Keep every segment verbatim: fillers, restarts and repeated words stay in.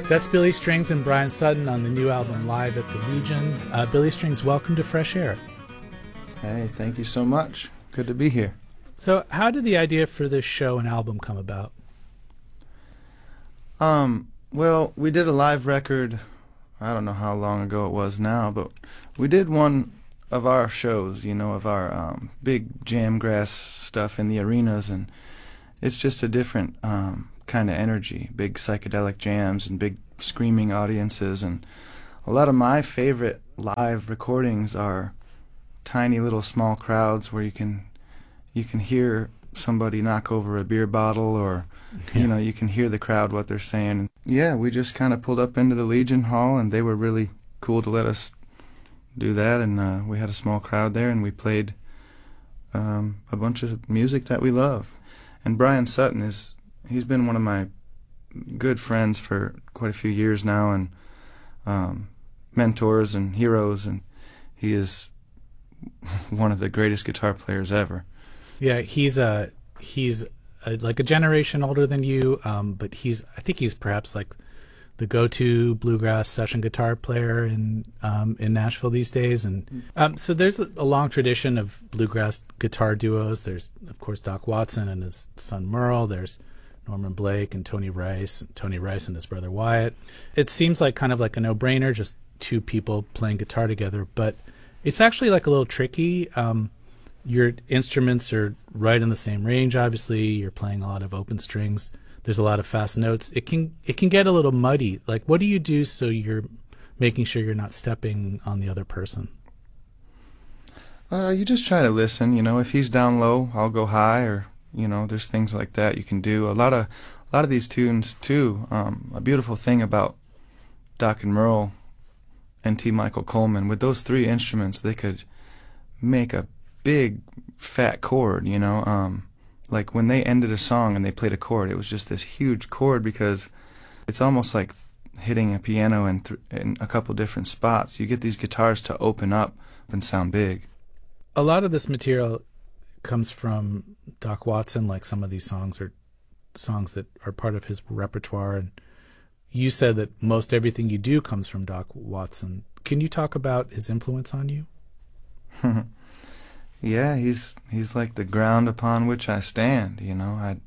That's Billy Strings and Brian Sutton on the new album Live at the Legion. Uh, Billy Strings, welcome to Fresh Air. Hey, thank you so much. Good to be here. So how did the idea for this show and album come about? Um, well, we did a live record, I don't know how long ago it was now, but we did one of our shows, you know, of our um, big jamgrass stuff in the arenas, and it's just a different um, kind of energy, big psychedelic jams and big screaming audiences. And a lot of my favorite live recordings are tiny little small crowds where you can you can hear somebody knock over a beer bottle, or you know, you can hear the crowd what they're saying. Yeah, we just kind of pulled up into the Legion Hall, and they were really cool to let us do that, and uh, we had a small crowd there, and we played um, a bunch of music that we love. And Brian Sutton is he's been one of my good friends for quite a few years now, and um, mentors and heroes, and he is one of the greatest guitar players ever. Yeah, he's a he's a, like a generation older than you, um, but he's I think he's perhaps like the go-to bluegrass session guitar player in um, in Nashville these days. And um, so there's a long tradition of bluegrass guitar duos. There's of course Doc Watson and his son Merle. There's Norman Blake and Tony Rice, and Tony Rice and his brother Wyatt. It seems like kind of like a no-brainer, just two people playing guitar together, but it's actually like a little tricky. Um, your instruments are right in the same range. Obviously, you're playing a lot of open strings. There's a lot of fast notes. It can it can get a little muddy. Like, what do you do so you're making sure you're not stepping on the other person? Uh, you just try to listen. You know, if he's down low, I'll go high, or you know, there's things like that you can do. A lot of a lot of these tunes too. Um, a beautiful thing about Doc and Merle and T. Michael Coleman, with those three instruments, they could make a big fat chord. You know. Um, Like when they ended a song and they played a chord, it was just this huge chord, because it's almost like hitting a piano in, th- in a couple different spots. You get these guitars to open up and sound big. A lot of this material comes from Doc Watson, like some of these songs are songs that are part of his repertoire. And you said that most everything you do comes from Doc Watson. Can you talk about his influence on you? Yeah, he's he's like the ground upon which I stand, you know. I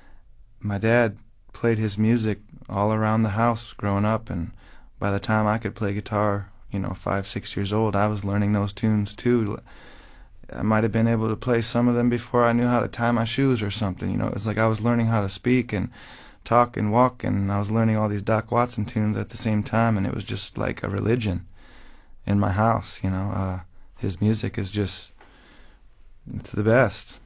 my dad played his music all around the house growing up, and by the time I could play guitar, you know, five, six years old, I was learning those tunes too. I might have been able to play some of them before I knew how to tie my shoes or something, you know. It was like I was learning how to speak and talk and walk, and I was learning all these Doc Watson tunes at the same time, and it was just like a religion in my house, you know. Uh, his music is just... it's the best.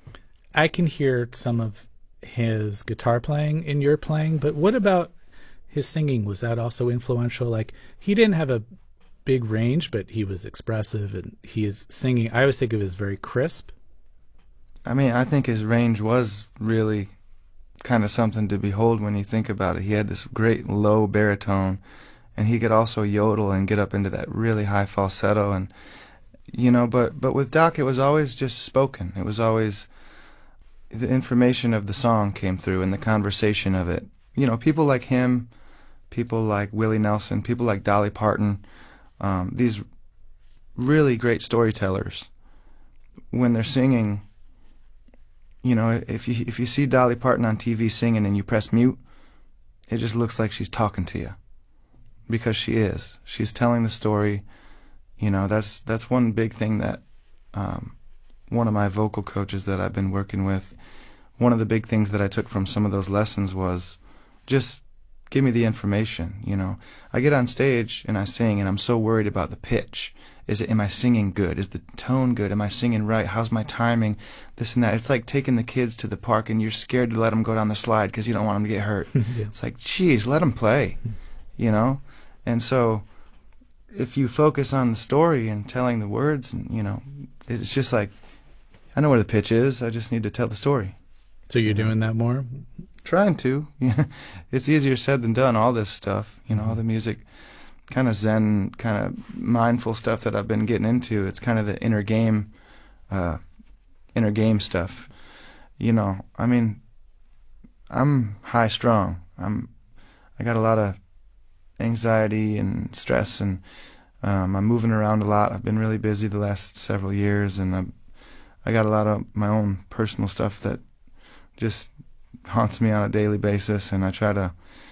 I can hear some of his guitar playing in your playing, but what about his singing? Was that also influential? Like, he didn't have a big range, but he was expressive, and he is singing. I always think of it as very crisp. I mean, I think his range was really kind of something to behold when you think about it. He had this great low baritone, and he could also yodel and get up into that really high falsetto, and you know, but but with Doc, it was always just spoken. It was always the information of the song came through and the conversation of it. You know, people like him, people like Willie Nelson, people like Dolly Parton, um, these really great storytellers. When they're singing, you know, if you if you see Dolly Parton on T V singing and you press mute, it just looks like she's talking to you, because she is. She's telling the story. You know, that's that's one big thing that um, one of my vocal coaches that I've been working with, one of the big things that I took from some of those lessons was just give me the information, you know. I get on stage and I sing, and I'm so worried about the pitch. Is it, am I singing good? Is the tone good? Am I singing right? How's my timing? This and that. It's like taking the kids to the park and you're scared to let them go down the slide because you don't want them to get hurt. Yeah. It's like, geez, let them play, you know. And so if you focus on the story and telling the words, and you know, it's just like, I know where the pitch is, I just need to tell the story. So you're doing that more? Trying to. It's easier said than done, all this stuff, you know, all the music, kind of Zen, kind of mindful stuff that I've been getting into. It's kind of the inner game, uh, inner game stuff. You know, I mean, I'm high strung. I'm, I got a lot of anxiety and stress, and um, I'm moving around a lot. I've been really busy the last several years, and I'm, I got a lot of my own personal stuff that just haunts me on a daily basis, and I try to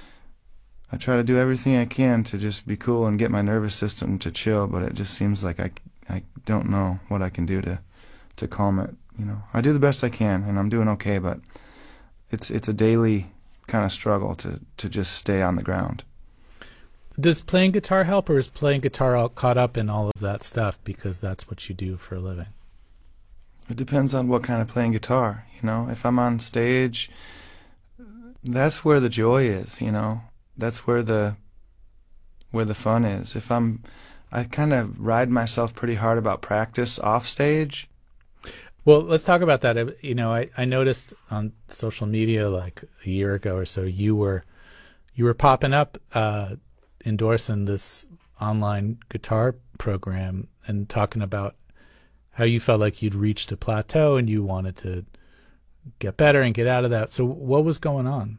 I try to do everything I can to just be cool and get my nervous system to chill, but it just seems like I, I don't know what I can do to to calm it. You know, I do the best I can, and I'm doing okay, but it's it's a daily kind of struggle to, to just stay on the ground. Does playing guitar help, or is playing guitar all caught up in all of that stuff because that's what you do for a living? It depends on what kind of playing guitar, you know. If I'm on stage, that's where the joy is, you know. That's where the where the fun is. If I'm I kind of ride myself pretty hard about practice off stage. Well, let's talk about that. You know, I, I noticed on social media like a year ago or so, you were you were popping up uh, endorsing this online guitar program and talking about how you felt like you'd reached a plateau and you wanted to get better and get out of that. So what was going on?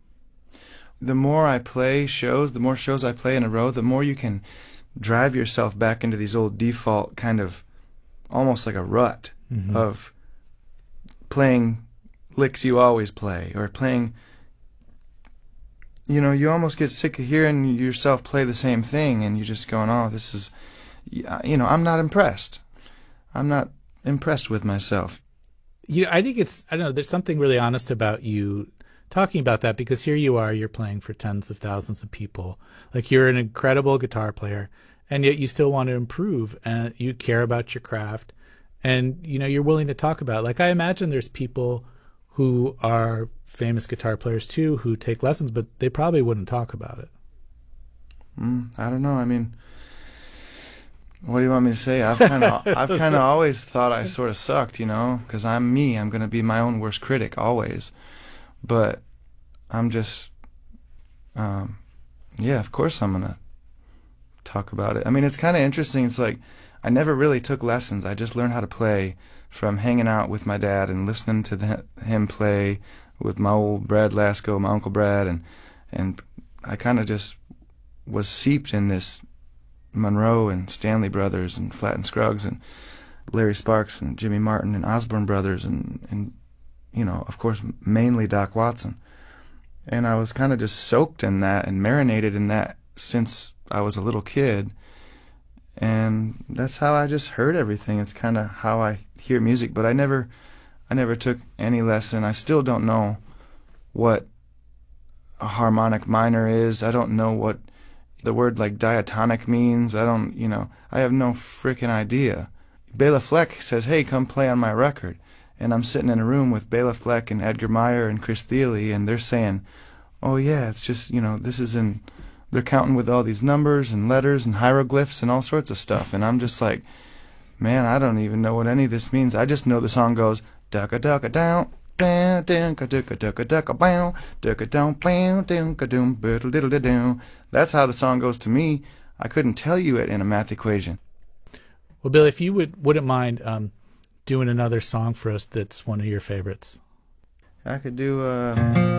The more I play shows, the more shows I play in a row, the more you can drive yourself back into these old default kind of almost like a rut. Mm-hmm. Of playing licks you always play, or playing, you know, you almost get sick of hearing yourself play the same thing, and you're just going, oh, this is, you know, I'm not impressed. I'm not impressed with myself. You know, I think it's, I don't know, there's something really honest about you talking about that, because here you are, you're playing for tens of thousands of people. Like, you're an incredible guitar player, and yet you still want to improve, and you care about your craft. And, you know, you're willing to talk about it. Like, I imagine there's people who are famous guitar players, too, who take lessons, but they probably wouldn't talk about it. Mm, I don't know. I mean, what do you want me to say? I've kind of I've kind of always thought I sort of sucked, you know, because I'm me. I'm going to be my own worst critic always. But I'm just, um, yeah, of course I'm going to talk about it. I mean, it's kind of interesting. It's like, I never really took lessons. I just learned how to play from hanging out with my dad and listening to the, him play with my old Brad Lasko, my Uncle Brad, and and I kind of just was seeped in this Monroe and Stanley Brothers and Flatt and Scruggs and Larry Sparks and Jimmy Martin and Osborne Brothers and, and you know, of course, mainly Doc Watson. And I was kind of just soaked in that and marinated in that since I was a little kid. And that's how I just heard everything. It's kind of how I hear music, but I never I never took any lesson. I still don't know what a harmonic minor is. I don't know what the word like diatonic means. I don't, you know, I have no freaking idea. Bela Fleck says, hey, come play on my record. And I'm sitting in a room with Bela Fleck and Edgar Meyer and Chris Thile, and they're saying, oh yeah, it's just, you know, this is in... They're counting with all these numbers and letters and hieroglyphs and all sorts of stuff. And I'm just like, man, I don't even know what any of this means. I just know the song goes, ducka ducka down, down, ducka ducka ducka ducka bow, ducka down, bow, ducka doom, biddle diddle down. That's how the song goes to me. I couldn't tell you it in a math equation. Well, Bill, if you would, wouldn't mind um, doing another song for us that's one of your favorites. I could do, uh,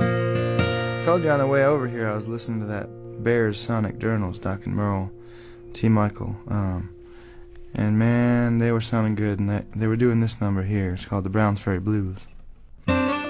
I told you on the way over here I was listening to that Bears Sonic Journals, Doc and Merle, T. Michael, um, and man, they were sounding good, and they, they were doing this number here. It's called the Browns Ferry Blues.